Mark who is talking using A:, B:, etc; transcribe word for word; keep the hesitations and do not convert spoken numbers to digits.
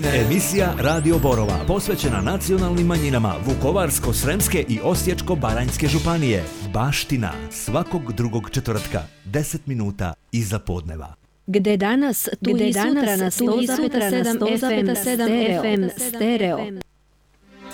A: Emisija Radio Borova posvećena nacionalnim manjinama Vukovarsko-sremske i Osječko-baranjske županije. Baština, svakog drugog četvrtka, deset minuta iza podneva.
B: Gde danas, tu
C: Gde
B: i
C: danas,
B: sutra na
C: tu i
B: sto zarez sedam F M stereo.